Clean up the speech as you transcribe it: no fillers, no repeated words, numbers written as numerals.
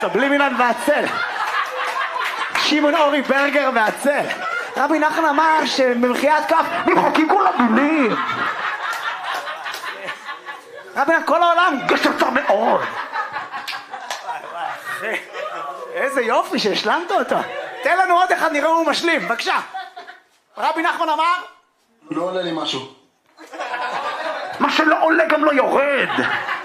בלי מילן והצל. שמעון אורי ברגר והצל. רבי נחמן אמר שבמחיית כף נמחקים כל המילים. רבי נחמן, כל העולם גשת מאוד. איזה יופי שהשלמת אותו. תן לנו עוד אחד, נראה הוא משלים, בבקשה. רבי נחמן אמר? לא עולה לי משהו. מה שלא עולה גם לא יורד.